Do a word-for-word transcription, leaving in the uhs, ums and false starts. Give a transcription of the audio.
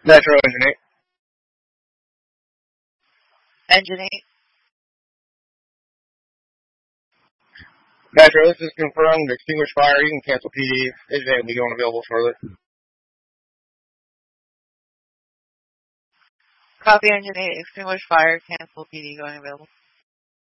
Metro Engine eight. Engine eight. Metro, this is confirmed. Extinguish fire. You can cancel P D. Engine eight will be going available shortly. Copy Engine eight. Extinguish fire. Cancel P D going available.